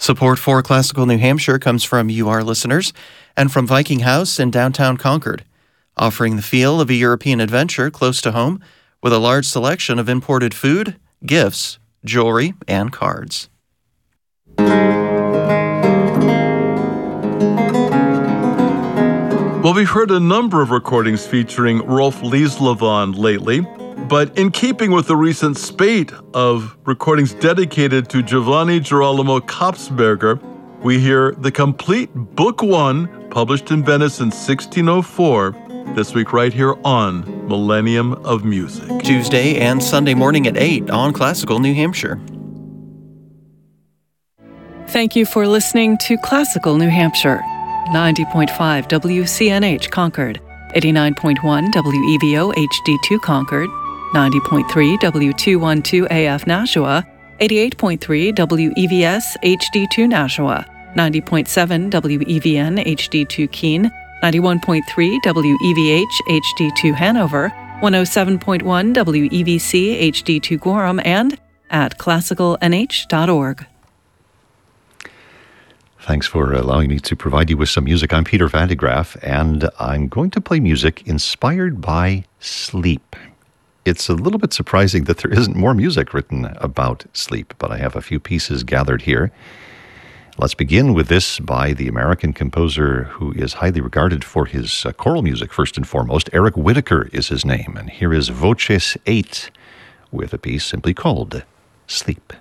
Support for Classical New Hampshire comes from UR listeners and from Viking House in downtown Concord, offering the feel of a European adventure close to home with a large selection of imported food, gifts, jewelry, and cards. Well, we've heard a number of recordings featuring Rolf Lieslevon lately, but in keeping with the recent spate of recordings dedicated to Giovanni Girolamo Kopsberger, we hear the complete Book 1, published in Venice in 1604, this week right here on Millennium of Music. Tuesday and Sunday morning at 8 on Classical New Hampshire. Thank you for listening to Classical New Hampshire. 90.5 WCNH Concord, 89.1 WEVO HD2 Concord, 90.3 W212 AF Nashua, 88.3 WEVS HD2 Nashua, 90.7 WEVN HD2 Keene, 91.3 WEVH HD2 Hanover, 107.1 WEVC HD2 Gorham, and at classicalnh.org. Thanks for allowing me to provide you with some music. I'm Peter Van de Graaff, and I'm going to play music inspired by sleep. It's a little bit surprising that there isn't more music written about sleep, but I have a few pieces gathered here. Let's begin with this by the American composer who is highly regarded for his choral music, first and foremost. Eric Whitacre is his name, and here is Voces 8 with a piece simply called Sleep.